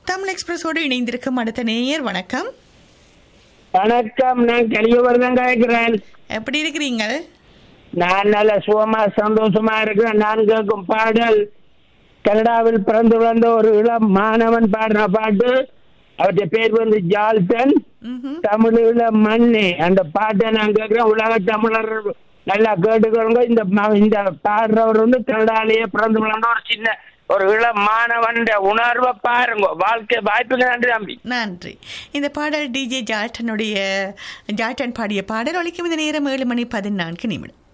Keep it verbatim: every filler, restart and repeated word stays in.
தமிழ் எக்ஸ்பிரஸோடு இணைந்திருக்கும் அடுத்த நேயர். வணக்கம். வணக்கம், நான் கலியவர்தான் கேட்கிறேன். எப்படி இருக்கிறீங்க? நான் நல்ல சுகமா சந்தோஷமா இருக்கிறேன். நான் கேட்கும் பாடல் கனடாவில் பிறந்து வளர்ந்த ஒரு இளம் மாணவன் பாடின பாட்டு. அவருடைய பேர் வந்து ஜால்டன். தமிழீழ மண்ணே அந்த பாட்டை நான் கேட்கிறேன். உலக தமிழர் நல்லா கேட்டுக்கிறவங்க. இந்த இந்த பாடுறவர் வந்து கனடாலேயே பிறந்து வளர்ந்த ஒரு சின்ன ஒரு இளம் மாணவன் உணர்வை பாருங்க. வாழ்க்கை வாய்ப்புக்கு நன்றி தம்பி. நன்றி. இந்த பாடல் டிஜே ஜால்டனுடைய ஜால்டன் பாடிய பாடல் ஒலிக்கும். இந்த நேரம் ஏழு மணி பதினான்கு நிமிடம்.